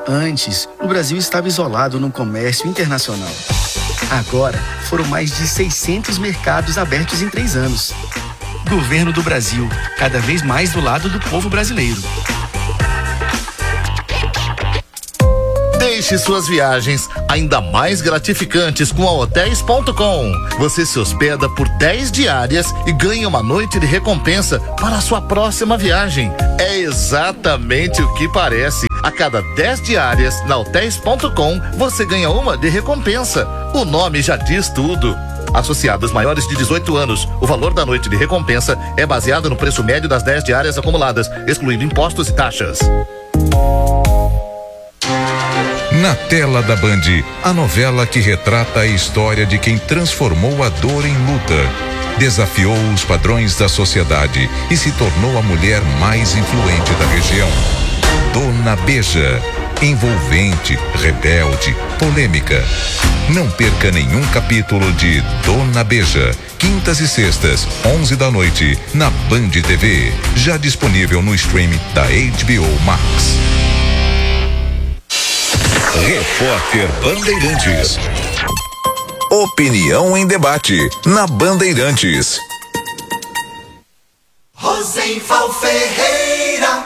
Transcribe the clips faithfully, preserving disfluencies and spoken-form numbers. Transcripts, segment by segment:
Antes, o Brasil estava isolado no comércio internacional. Agora, foram mais de seiscentos mercados abertos em três anos. Governo do Brasil, cada vez mais do lado do povo brasileiro. Deixe suas viagens ainda mais gratificantes com a hotéis ponto com. Você se hospeda por dez diárias e ganha uma noite de recompensa para a sua próxima viagem. É exatamente o que parece. A cada dez diárias na hotéis ponto com, você ganha uma de recompensa. O nome já diz tudo. Associados maiores de dezoito anos, o valor da noite de recompensa é baseado no preço médio das dez diárias acumuladas, excluindo impostos e taxas. Na tela da Band, a novela que retrata a história de quem transformou a dor em luta, desafiou os padrões da sociedade e se tornou a mulher mais influente da região. Dona Beija, envolvente, rebelde, polêmica. Não perca nenhum capítulo de Dona Beija, quintas e sextas, onze da noite, na Band T V, já disponível no streaming da H B O Max. Repórter Bandeirantes. Opinião em debate na Bandeirantes. Rosenval Ferreira.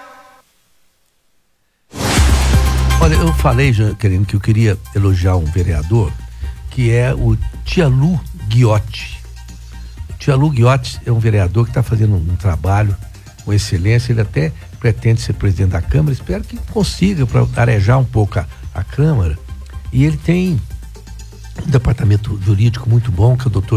Olha, eu falei, já, querendo que eu queria elogiar um vereador, que é o Tialu Ghiotti. O Tialu Ghiotti é um vereador que está fazendo um, um trabalho com excelência. Ele até pretende ser presidente da Câmara. Espero que consiga, para arejar um pouco a, a Câmara. E ele tem um departamento jurídico muito bom, que é o doutor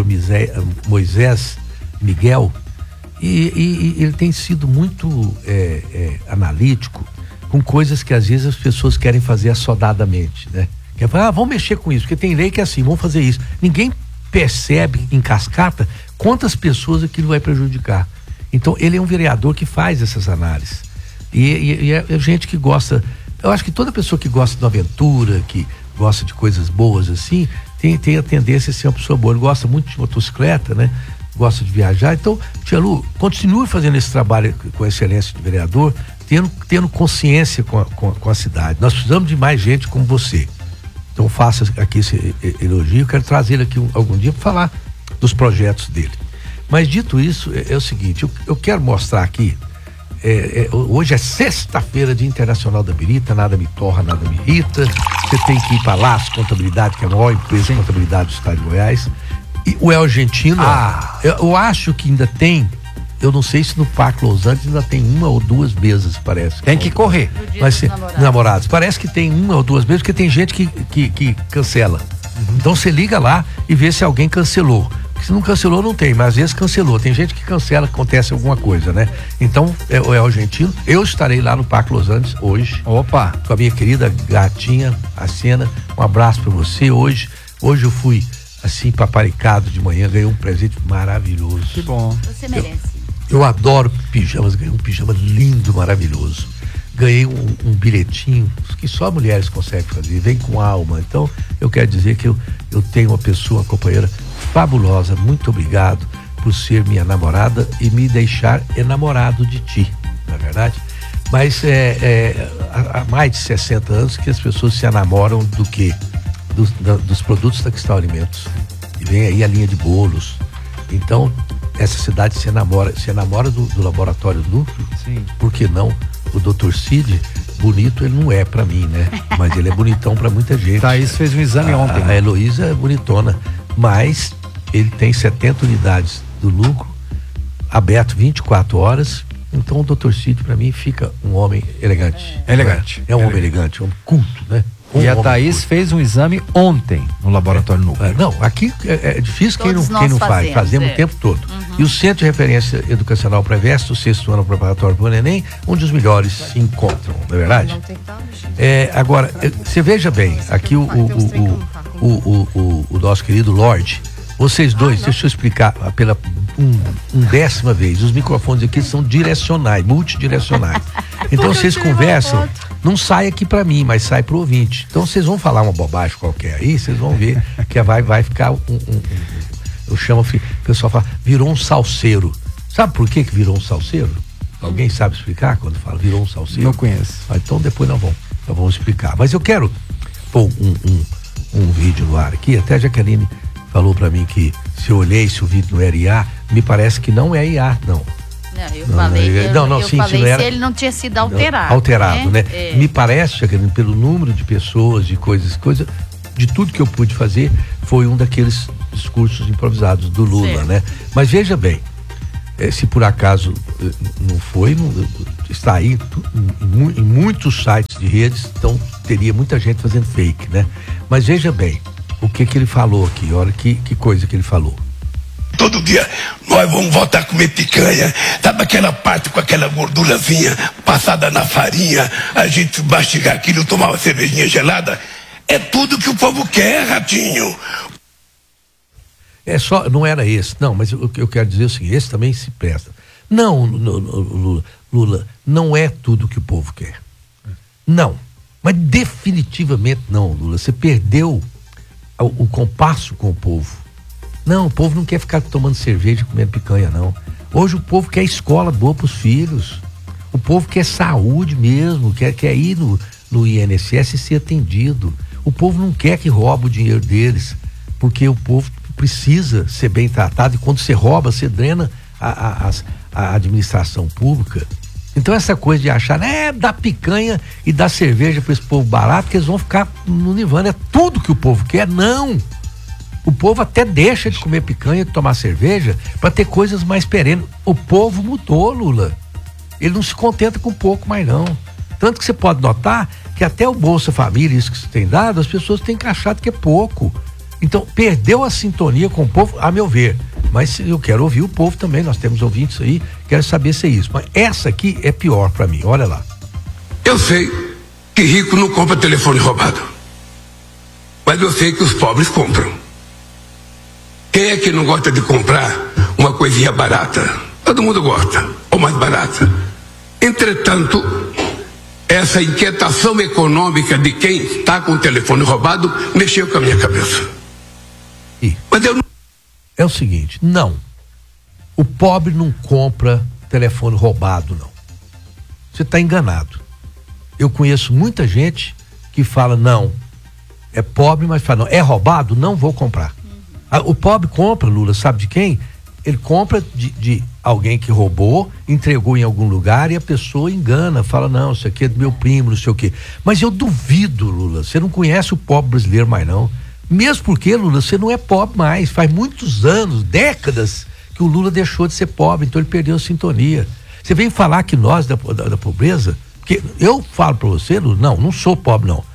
Moisés Miguel. E, e, e ele tem sido muito é, é, analítico com coisas que às vezes as pessoas querem fazer assodadamente, né? Quer falar, ah, vamos mexer com isso, porque tem lei que é assim, vamos fazer isso. Ninguém percebe em cascata quantas pessoas aquilo vai prejudicar. Então, ele é um vereador que faz essas análises. E, e, e é, é gente que gosta, eu acho que toda pessoa que gosta de aventura, que gosta de coisas boas assim, tem, tem a tendência a ser uma pessoa boa. Ele gosta muito de motocicleta, né? Gosta de viajar. Então, Tialu, continue fazendo esse trabalho com excelência de vereador, tendo, tendo consciência com a, com, a, com a cidade. Nós precisamos de mais gente como você. Então, faça aqui esse elogio. Eu quero trazer ele aqui um, algum dia para falar dos projetos dele. Mas, dito isso, é, é o seguinte, eu, eu quero mostrar aqui, é, é, hoje é sexta-feira, Dia Internacional da Birita, nada me torra, nada me irrita. Você tem que ir para lá, a Contabilidade, que é a maior empresa de contabilidade do estado de Goiás. E o El Argentino, ah. eu, eu acho que ainda tem, eu não sei se no Parque Los Angeles ainda tem uma ou duas mesas, parece. Tem que correr. Mas se, namorados. namorados. Parece que tem uma ou duas mesas, porque tem gente que, que, que cancela. Uhum. Então você liga lá e vê se alguém cancelou. Se não cancelou, não tem, mas às vezes cancelou. Tem gente que cancela, acontece alguma coisa, né? Então, é o El Argentino. Eu estarei lá no Parque Los Angeles hoje. Opa! Com a minha querida gatinha, a Cena. Um abraço pra você. Hoje, hoje eu fui assim, paparicado de manhã, ganhei um presente maravilhoso. Que bom. Você merece. Eu, eu adoro pijamas, ganhei um pijama lindo, maravilhoso. Ganhei um, um bilhetinho que só mulheres conseguem fazer, vem com alma. Então, eu quero dizer que eu, eu tenho uma pessoa, uma companheira fabulosa. Muito obrigado por ser minha namorada e me deixar enamorado de ti, não é verdade? Mas é, é, há, há mais de sessenta anos que as pessoas se enamoram do quê? Dos, da, dos produtos da Cristal Alimentos. E vem aí a linha de bolos. Então, essa cidade se enamora, se enamora do, do Laboratório Núcleo. Sim. Por que não? O doutor Cid, bonito ele não é pra mim, né? Mas ele é bonitão pra muita gente. Thaís fez um exame a, ontem. A Heloísa é bonitona, mas ele tem setenta unidades do lucro, aberto vinte e quatro horas. Então o doutor Cid pra mim fica um homem elegante. É, elegante. É um elegante. homem elegante, um homem culto, né? Um e a Thaís fez um exame ontem no Laboratório é, Núcleo. É, não, aqui é, é difícil quem não, quem não faz, fazemos é. o tempo todo. Uhum. E o Centro de Referência Educacional Prevesto, o sexto ano preparatório para o Enem, onde os melhores se encontram, não é verdade? É, agora, você veja bem, aqui o, o, o, o, o, o, o nosso querido Lorde, vocês dois, deixa eu explicar pela um, um décima vez, os microfones aqui são direcionais, multidirecionais. Então vocês conversam, não sai aqui pra mim, mas sai pro ouvinte. Então vocês vão falar uma bobagem qualquer aí, vocês vão ver que vai, vai ficar um, um, um, eu chamo, o pessoal fala, virou um salseiro. Sabe por que que virou um salseiro? Alguém sabe explicar quando fala virou um salseiro? Não conheço. Ah, então depois nós vamos, nós vamos explicar. Mas eu quero pôr um, um, um vídeo no ar aqui. Até a Jaqueline falou pra mim que se eu olhei se o vídeo não era I A, me parece que não é I A, não. Não, eu Não, falei, não, eu, não, não, eu sim, falei se não era- se ele não tinha sido alterado. Alterado, né? É. Me parece, Jaqueline, pelo número de pessoas, de coisas, coisa, de tudo que eu pude fazer, foi um daqueles discursos improvisados do Lula, Certo. né? Mas veja bem, eh, se por acaso eh, não foi, não- está aí tu- em, mu- em muitos sites de redes, então teria muita gente fazendo fake, né? Mas veja bem, o que que ele falou aqui, olha que, que coisa que ele falou. Todo dia nós vamos voltar a comer picanha. Sabe aquela parte com aquela gordurazinha passada na farinha? A gente mastigar aquilo, tomar uma cervejinha gelada. É tudo que o povo quer, Ratinho. É só, não era esse, não, mas o que eu quero dizer é o seguinte, esse também se presta. Não, no- no- Lula, Lula, não é tudo que o povo quer. Não, mas definitivamente não, Lula. Você perdeu o, o compasso com o povo. Não, o povo não quer ficar tomando cerveja e comendo picanha, não. Hoje o povo quer escola boa para os filhos. O povo quer saúde mesmo, quer, quer ir no, no I N S S e ser atendido. O povo não quer que rouba o dinheiro deles, porque o povo precisa ser bem tratado e quando você rouba, você drena a, a, as- a administração pública. Então essa coisa de achar, é, dá picanha e dá cerveja para esse povo barato, que eles vão ficar no nirvana. É tudo que o povo quer? Não! O povo até deixa de comer picanha e de tomar cerveja para ter coisas mais perenes. O povo mudou, Lula. Ele não se contenta com pouco mais não. Tanto que você pode notar que até o Bolsa Família, isso que você tem dado, as pessoas têm achado que é pouco. Então, perdeu a sintonia com o povo, a meu ver. Mas eu quero ouvir o povo também, nós temos ouvintes aí, quero saber se é isso. Mas essa aqui é pior para mim, olha lá. Eu sei que rico não compra telefone roubado. Mas eu sei que os pobres compram. Quem é que não gosta de comprar uma coisinha barata? Todo mundo gosta, ou mais barata. Entretanto, essa inquietação econômica de quem está com o telefone roubado mexeu com a minha cabeça. E Mas eu não. é o seguinte, não. O pobre não compra telefone roubado, não. Você está enganado. Eu conheço muita gente que fala, não, é pobre, mas fala, não, é roubado? Não vou comprar. Ah, o pobre compra, Lula, sabe de quem? Ele compra de, de alguém que roubou, entregou em algum lugar e a pessoa engana, fala, não, isso aqui é do meu primo, não sei o quê. Mas eu duvido, Lula, você não conhece o pobre brasileiro mais não. Mesmo porque, Lula, você não é pobre mais. Faz muitos anos, décadas, que o Lula deixou de ser pobre, então ele perdeu a sintonia. Você vem falar que nós da, da, da pobreza, porque eu falo pra você, Lula, não, não sou pobre não.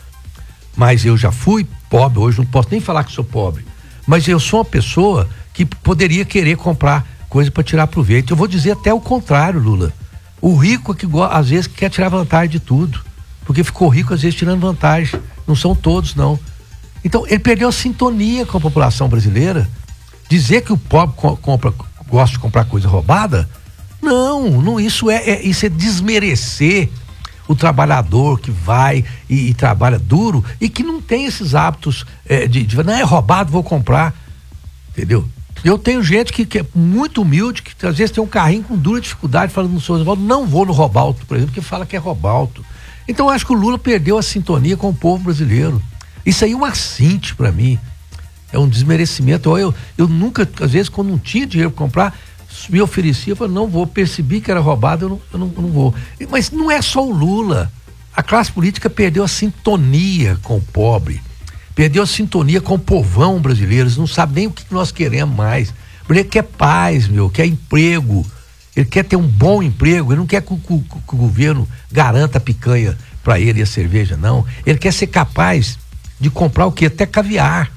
Mas eu já fui pobre, hoje não posso nem falar que sou pobre. Mas eu sou uma pessoa que poderia querer comprar coisa para tirar proveito. Eu vou dizer até o contrário, Lula. O rico é que às vezes quer tirar vantagem de tudo, porque ficou rico às vezes tirando vantagem. Não são todos, não. Então ele perdeu a sintonia com a população brasileira. Dizer que o pobre co- compra, gosta de comprar coisa roubada, não, não isso é, é isso é desmerecer o trabalhador que vai e, e trabalha duro e que não tem esses hábitos é, de, de não é roubado, vou comprar, entendeu? Eu tenho gente que, que é muito humilde, que às vezes tem um carrinho com dura dificuldade, falando no seu Oswaldo, não vou no Robalto, por exemplo, porque fala que é Robalto. Então eu acho que o Lula perdeu a sintonia com o povo brasileiro. Isso aí é um assinte para mim, é um desmerecimento. Eu, eu, eu nunca, às vezes quando não tinha dinheiro para comprar, me oferecia, eu falei, não vou, percebi que era roubado, eu não, eu não, eu não vou. Mas não é só o Lula, a classe política perdeu a sintonia com o pobre, perdeu a sintonia com o povão brasileiro, eles não sabem nem o que nós queremos mais. O brasileiro quer paz, meu, quer emprego, ele quer ter um bom emprego, ele não quer que o, que o- que o governo garanta a picanha para ele e a cerveja, não. Ele quer ser capaz de comprar o quê? Até caviar.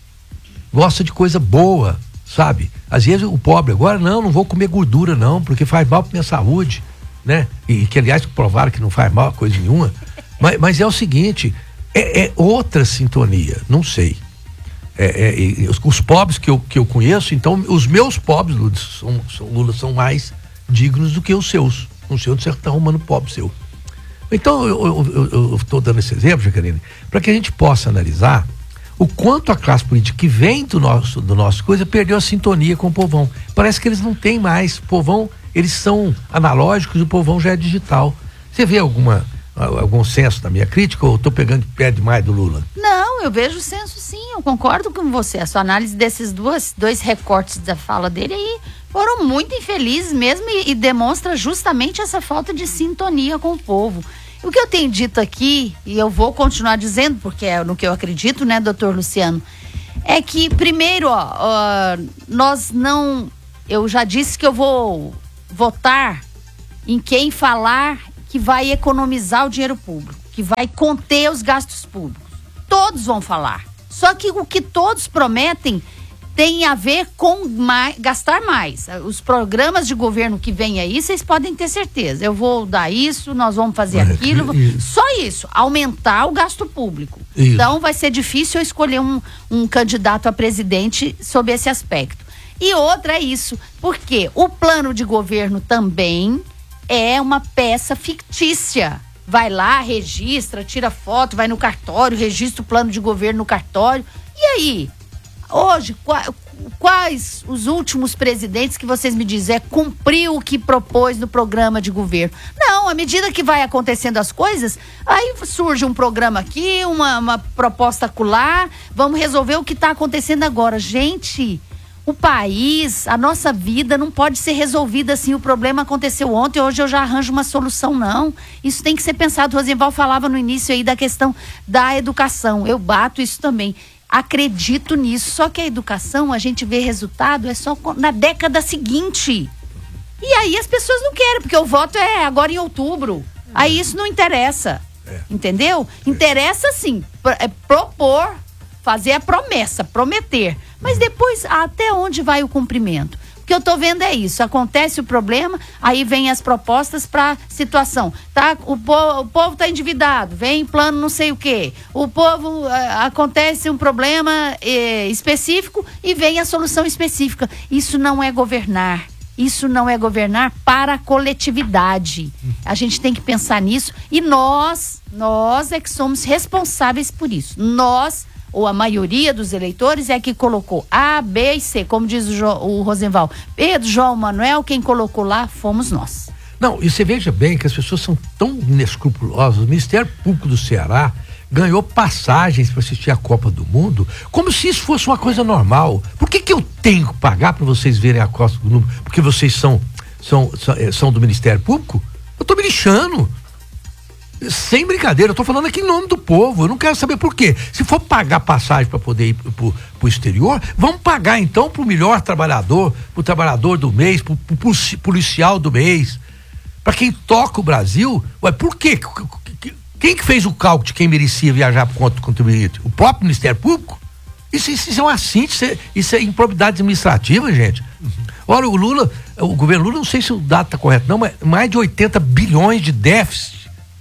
Gosta de coisa boa, sabe? Às vezes o pobre agora, não, não vou comer gordura não, porque faz mal para minha saúde, né? E que aliás provaram que não faz mal coisa nenhuma. Mas, mas é o seguinte, é, é outra sintonia, não sei. É, é, e os, os pobres que eu, que eu conheço, então os meus pobres, Lula, são, são, Lula, são mais dignos do que os seus. Não sei onde você está arrumando pobre seu. Então eu estou dando esse exemplo, Jaqueline, para que a gente possa analisar o quanto a classe política que vem do nosso, do nosso coisa perdeu a sintonia com o povão. Parece que eles não têm mais. O povão eles são analógicos e o povão já é digital. Você vê alguma, algum senso na minha crítica ou eu estou pegando pé demais do Lula? Não, eu vejo senso sim, eu concordo com você. A sua análise desses duas, dois recortes da fala dele aí foram muito infelizes mesmo e, e demonstra justamente essa falta de sintonia com o povo. O que eu tenho dito aqui, e eu vou continuar dizendo, porque é no que eu acredito, né, doutor Luciano, é que, primeiro, ó, ó, nós não... Eu já disse que eu vou votar em quem falar que vai economizar o dinheiro público, que vai conter os gastos públicos. Todos vão falar. Só que o que todos prometem tem a ver com mais, gastar mais. Os programas de governo que vem aí, vocês podem ter certeza. Eu vou dar isso, nós vamos fazer é, aquilo. Isso. Só isso, aumentar o gasto público. Isso. Então vai ser difícil eu escolher um, um candidato a presidente sob esse aspecto. E outra é isso, porque o plano de governo também é uma peça fictícia. Vai lá, registra, tira foto, vai no cartório, registra o plano de governo no cartório. E aí? Hoje, quais os últimos presidentes que vocês me dizem é cumpriu o que propôs no programa de governo? Não, à medida que vai acontecendo as coisas, aí surge um programa aqui, uma, uma proposta acolá, vamos resolver o que está acontecendo agora. Gente, o país, a nossa vida não pode ser resolvida assim, o problema aconteceu ontem, hoje eu já arranjo uma solução, não. Isso tem que ser pensado. O Rosenval falava no início aí da questão da educação, eu bato isso também. Acredito nisso, só que a educação, a gente vê resultado, é só na década seguinte. E aí as pessoas não querem, porque o voto é agora em outubro. Aí isso não interessa, é. Entendeu? É. Interessa sim, é propor, fazer a promessa, prometer. Mas depois, até onde vai o cumprimento? O que eu tô vendo é isso, acontece o problema, aí vem as propostas para situação, tá? O povo, o povo tá endividado, vem plano não sei o quê, o povo, a, acontece um problema é, específico e vem a solução específica. Isso não é governar, isso não é governar para a coletividade. A gente tem que pensar nisso e nós, nós é que somos responsáveis por isso. Nós, ou a maioria dos eleitores, é que colocou A, B e C, como diz o, jo, o Rosenval. Pedro, João, Manuel, quem colocou lá fomos nós. Não, e você veja bem que as pessoas são tão inescrupulosas. O Ministério Público do Ceará ganhou passagens para assistir a Copa do Mundo, como se isso fosse uma coisa normal. Por que que eu tenho que pagar para vocês verem a Copa do Mundo? Porque vocês são, são, são, são do Ministério Público? Eu tô me lixando. Sem brincadeira, eu tô falando aqui em nome do povo, eu não quero saber por quê. Se for pagar passagem para poder ir pro, pro exterior, vamos pagar então pro melhor trabalhador, pro trabalhador do mês, pro, pro policial do mês, para quem toca o Brasil. Ué, por quê? Quem que fez o cálculo de quem merecia viajar por conta do contribuinte? O próprio Ministério Público? Isso, isso é um assinte, isso é, isso é improbidade administrativa, gente. Uhum. Olha, o Lula, o governo Lula, não sei se o dado tá correto não, mas mais de oitenta bilhões de déficit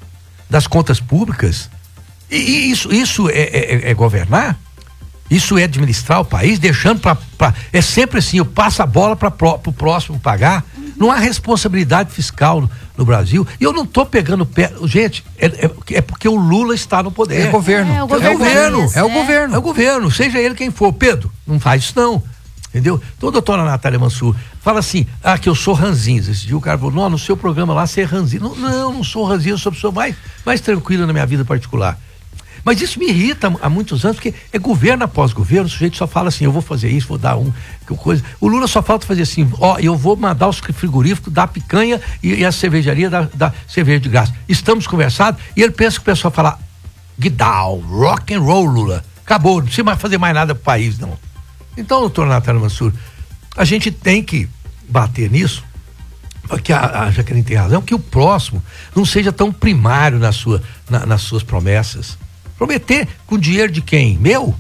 das contas públicas. E, e isso, isso é, é, é governar? Isso é administrar o país, deixando para. É sempre assim, eu passo a bola para o próximo pagar. Não há responsabilidade fiscal no, no Brasil. E eu não estou pegando pé. Gente, é, é, é porque o Lula está no poder. É o governo. É o governo. É o governo. É o governo. É o governo, seja ele quem for. Pedro, não faz isso não. Entendeu? Então, a doutora Natália Mansur fala assim, ah, que eu sou ranzinza. Esse dia o cara falou, não, no seu programa lá você é ranzinza. Não, não, não sou ranzinza, eu sou a pessoa mais, mais tranquila na minha vida particular. Mas isso me irrita há muitos anos, porque é governo após governo, o sujeito só fala assim, eu vou fazer isso, vou dar um, coisa. O Lula só falta fazer assim, ó, eu vou mandar os frigoríficos dar picanha e, e a cervejaria dar, dar cerveja de graça. Estamos conversados, e ele pensa que o pessoal fala, guidal, rock and roll, Lula. Acabou, não precisa mais fazer mais nada pro país, não. Então, doutor Natália Mansur, a gente tem que bater nisso, porque a, a Jaqueline tem razão, que o próximo não seja tão primário na sua, na, nas suas promessas. Prometer com dinheiro de quem? Meu?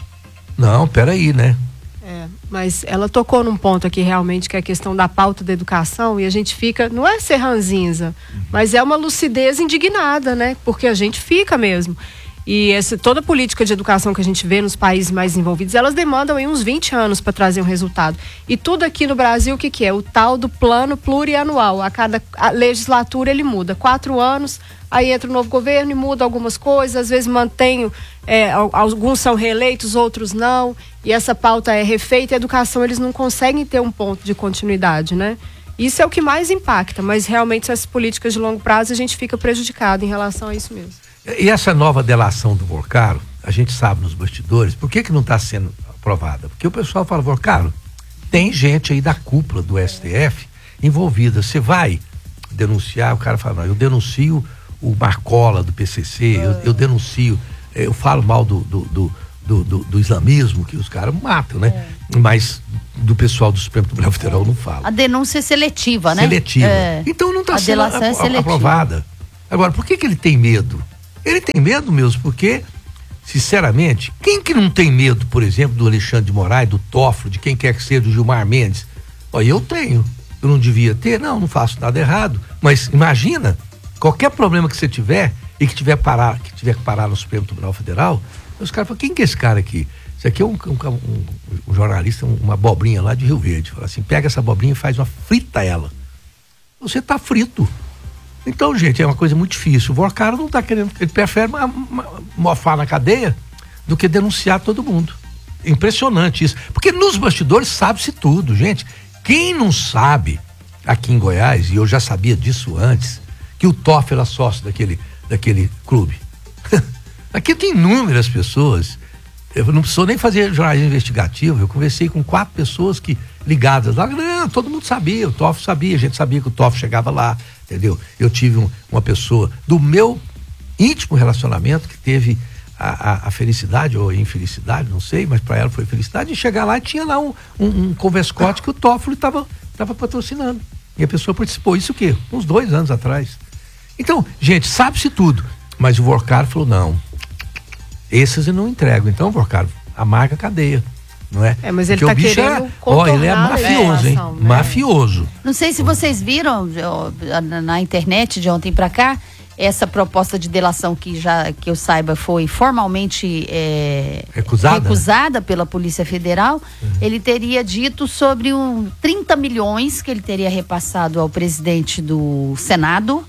Não, peraí, né? É, mas ela tocou num ponto aqui realmente, que é a questão da pauta da educação, e a gente fica, não é ser ranzinza, uhum. mas é uma lucidez indignada, né? Porque a gente fica mesmo. E essa, toda a política de educação que a gente vê nos países mais desenvolvidos, elas demandam aí uns vinte anos para trazer um resultado. E tudo aqui no Brasil, o que que é? O tal do plano plurianual. A cada a legislatura ele muda. Quatro anos, aí entra o novo governo e muda algumas coisas. Às vezes mantém, é, alguns são reeleitos, outros não. E essa pauta é refeita. A educação, eles não conseguem ter um ponto de continuidade, né? Isso é o que mais impacta, mas realmente essas políticas de longo prazo a gente fica prejudicado em relação a isso mesmo. E essa nova delação do Vorcaro, a gente sabe nos bastidores, por que que não está sendo aprovada? Porque o pessoal fala, Vorcaro, tem gente aí da cúpula do S T F envolvida, você vai denunciar, o cara fala, não, eu denuncio o Marcola do P C C, eu, eu denuncio, eu falo mal do, do, do, do, do, do islamismo, que os caras matam, né? É. Mas do pessoal do Supremo Tribunal Federal eu não falo. A denúncia é seletiva, né? Seletiva. É. Então não está sendo a é a, aprovada. Agora, por que que ele tem medo? Ele tem medo mesmo, porque, sinceramente, quem que não tem medo, por exemplo, do Alexandre de Moraes, do Toffolo, de quem quer que seja, do Gilmar Mendes? Olha, eu tenho. Eu não devia ter? Não, não faço nada errado. Mas imagina, qualquer problema que você tiver e que tiver, parar, que tiver que parar no Supremo Tribunal Federal, os caras falam, quem que é esse cara aqui? Isso aqui é um, um, um, um jornalista, uma abobrinha lá de Rio Verde. Fala assim, pega essa abobrinha e faz uma frita ela. Você tá frito. Então, gente, é uma coisa muito difícil. O Vorcaro não tá querendo, ele prefere uma, uma, mofar na cadeia do que denunciar todo mundo. Impressionante isso. Porque nos bastidores sabe-se tudo, gente. Quem não sabe, aqui em Goiás, e eu já sabia disso antes, que o Toffolo era sócio daquele, daquele clube. Aqui tem inúmeras pessoas, eu não precisou nem fazer jornalismo investigativo, eu conversei com quatro pessoas que ligadas lá, não, todo mundo sabia, o Toffolo sabia, a gente sabia que o Toffolo chegava lá, entendeu? Eu tive um, uma pessoa do meu íntimo relacionamento que teve a, a, a felicidade ou a infelicidade, não sei, mas para ela foi felicidade, de chegar lá e tinha lá um, um, um converscote que o Toffolo estava tava patrocinando. E a pessoa participou. Isso o quê? Uns dois anos atrás. Então, gente, sabe-se tudo. Mas o Vorcaro falou, não, esses eu não entrego. Então, Vorcaro, amarga a cadeia. Não é? É, mas ele Porque tá o bicho querendo é, ó, ele é mafioso, hein? Né? Mafioso. Não sei se vocês viram ó, na, na internet de ontem pra cá, essa proposta de delação que já, que eu saiba, foi formalmente é, recusada, recusada pela Polícia Federal. Uhum. Ele teria dito sobre um trinta milhões que ele teria repassado ao presidente do Senado.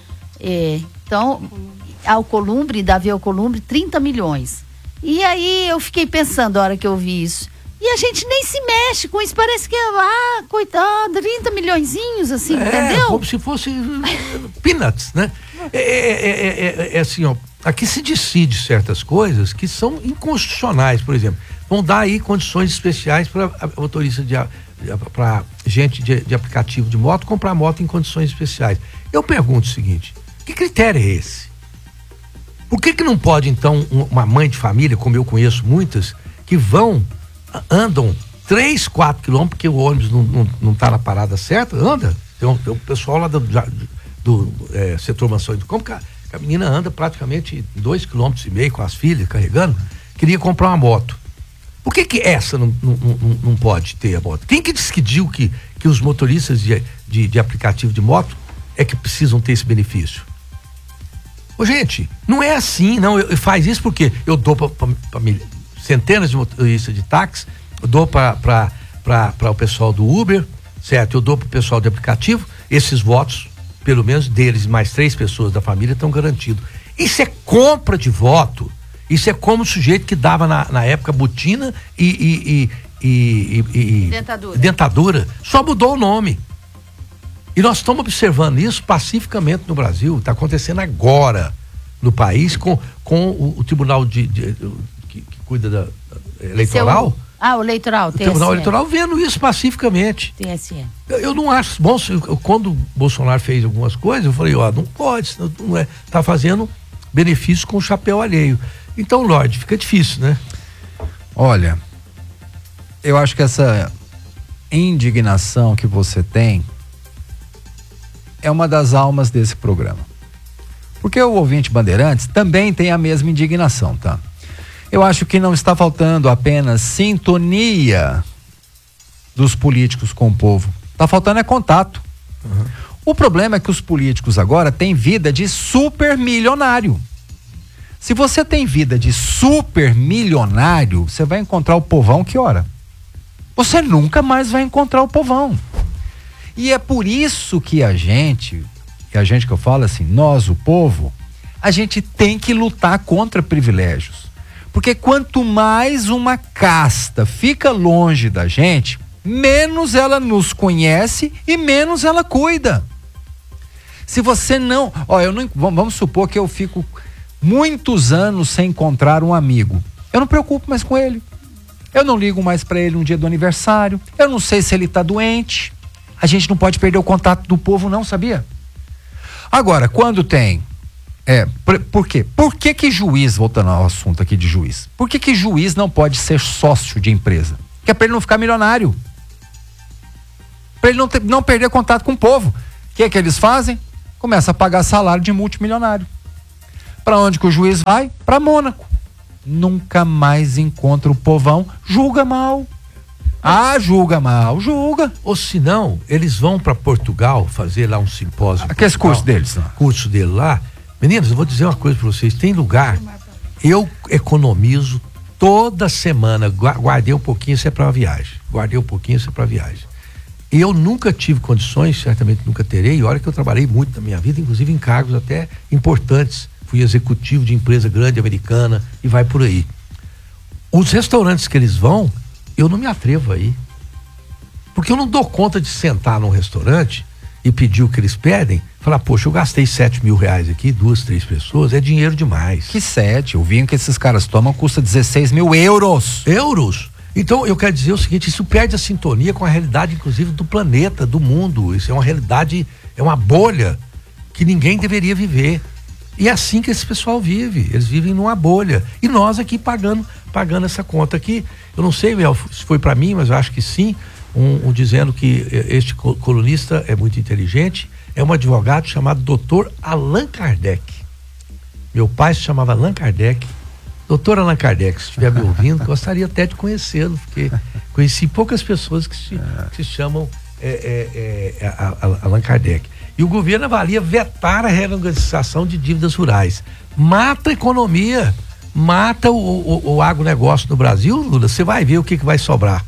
É, então, Alcolumbre, Davi Alcolumbre, trinta milhões. E aí eu fiquei pensando, a hora que eu vi isso, e a gente nem se mexe com isso, parece que é, ah, coitado, trinta milhõezinhos, assim, é, entendeu? Como se fosse peanuts, né? É, é, é, é, é assim, ó, aqui se decide certas coisas que são inconstitucionais, por exemplo. Vão dar aí condições especiais para motorista de, para gente de, de aplicativo de moto comprar moto em condições especiais. Eu pergunto o seguinte, que critério é esse? Por que que não pode, então, uma mãe de família, como eu conheço muitas, que vão, andam três, quatro quilômetros, porque o ônibus não, não, não tá na parada certa, anda. Tem um, tem um pessoal lá do, do é, setor mansão do campo, que a, que a menina anda praticamente dois quilômetros e meio com as filhas carregando, queria comprar uma moto. Por que que essa não, não, não, não pode ter a moto? Quem que decidiu que, que os motoristas de, de, de aplicativo de moto é que precisam ter esse benefício? Ô, gente, não é assim, não. Eu, eu faz isso porque eu dou para centenas de motoristas de táxi, eu dou para o pessoal do Uber, certo? Eu dou para o pessoal de aplicativo, esses votos, pelo menos deles, mais três pessoas da família estão garantidos. Isso é compra de voto. Isso é como o sujeito que dava na, na época botina e, e, e, e, e dentadura. dentadura. Só mudou o nome. E nós estamos observando isso pacificamente no Brasil. Está acontecendo agora no país com, com o, o Tribunal de, de, de que, que cuida da, da eleitoral. Seu, ah, o eleitoral, o Tribunal Eleitoral vendo isso pacificamente. T S E. Eu, eu não acho bom. Eu, quando o Bolsonaro fez algumas coisas, eu falei, ó, não pode, não é, tá fazendo benefício com o chapéu alheio. Então, Lorde, fica difícil, né? Olha, eu acho que essa indignação que você tem é uma das almas desse programa. Porque o ouvinte Bandeirantes também tem a mesma indignação, tá? Eu acho que não está faltando apenas sintonia dos políticos com o povo. Está faltando é contato. Uhum. O problema é que os políticos agora têm vida de super milionário. Se você tem vida de super milionário, você vai encontrar o povão que hora? Você nunca mais vai encontrar o povão. E é por isso que a gente, que a gente que eu falo assim, nós, o povo, a gente tem que lutar contra privilégios. Porque quanto mais uma casta fica longe da gente, menos ela nos conhece e menos ela cuida. Se você não, ó, eu não, vamos supor que eu fico muitos anos sem encontrar um amigo. Eu não me preocupo mais com ele. Eu não ligo mais para ele no dia do aniversário. Eu não sei se ele tá doente. A gente não pode perder o contato do povo, não, sabia? Agora, quando tem É, por, por quê? Por que que juiz, voltando ao assunto aqui de juiz, por que que juiz não pode ser sócio de empresa? Que é pra ele não ficar milionário. Pra ele não, ter, não perder contato com o povo. O que é que eles fazem? Começa a pagar salário de multimilionário. Pra onde que o juiz vai? Pra Mônaco. Nunca mais encontra o povão, julga mal. Ah, julga mal, julga. Ou se não, eles vão pra Portugal fazer lá um simpósio. Aqueles cursos deles. Curso dele lá. Meninos, eu vou dizer uma coisa para vocês, tem lugar, eu economizo toda semana, guardei um pouquinho, isso é para viagem, guardei um pouquinho, isso é para viagem. Eu nunca tive condições, certamente nunca terei, e olha que eu trabalhei muito na minha vida, inclusive em cargos até importantes, fui executivo de empresa grande americana e vai por aí. Os restaurantes que eles vão, eu não me atrevo a ir, porque eu não dou conta de sentar num restaurante e pedir o que eles pedem, falar, poxa, eu gastei sete mil reais aqui, duas, três pessoas, é dinheiro demais. Que sete? O vinho que esses caras tomam custa dezesseis mil euros. Euros? Então, eu quero dizer o seguinte, isso perde a sintonia com a realidade, inclusive, do planeta, do mundo. Isso é uma realidade, é uma bolha que ninguém deveria viver. E é assim que esse pessoal vive, eles vivem numa bolha. E nós aqui pagando, pagando essa conta aqui. Eu não sei, Mel, se foi para mim, mas eu acho que sim. Um, um dizendo que este colunista é muito inteligente, é um advogado chamado doutor Allan Kardec. Meu pai se chamava Allan Kardec. doutor Allan Kardec, se estiver me ouvindo, gostaria até de conhecê-lo, porque conheci poucas pessoas que se, que se chamam é, é, é, a, a, Allan Kardec. E o governo avalia vetar a renegociação de dívidas rurais. Mata a economia, mata o, o, o agronegócio no Brasil, Lula. Você vai ver o que, que vai sobrar.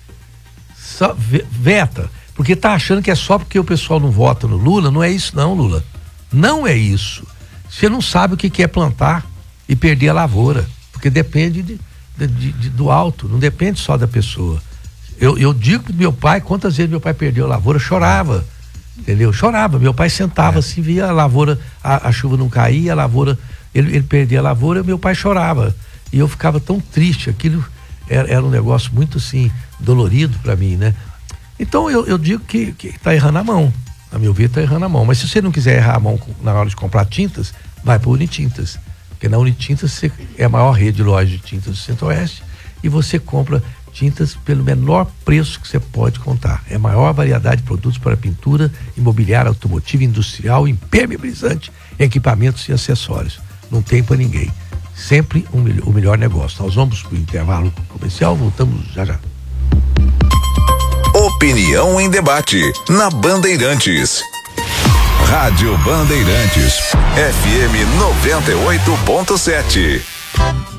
Só veta, porque tá achando que é só porque o pessoal não vota no Lula. Não é isso não, Lula, não é isso. Você não sabe o que, que é plantar e perder a lavoura, porque depende de, de, de, de, do alto, não depende só da pessoa. Eu, eu digo pro meu pai, quantas vezes meu pai perdeu a lavoura, chorava, entendeu? Chorava, meu pai sentava assim, via a lavoura, a, a chuva não caía, a lavoura, ele, ele perdia a lavoura, meu pai chorava, e eu ficava tão triste, aquilo era, era um negócio muito assim, dolorido para mim, né? Então eu, eu digo que, que tá errando a mão, a meu ver tá errando a mão, mas se você não quiser errar a mão na hora de comprar tintas, vai para Unitintas, porque na Unitintas você é a maior rede de lojas de tintas do Centro-Oeste e você compra tintas pelo menor preço que você pode contar. É a maior variedade de produtos para pintura, imobiliária, automotiva, industrial, impermeabilizante, equipamentos e acessórios. Não tem para ninguém. Sempre um, o melhor negócio. Nós vamos para o intervalo comercial, voltamos já já. Opinião em debate na Bandeirantes. Rádio Bandeirantes, F M noventa e oito ponto sete.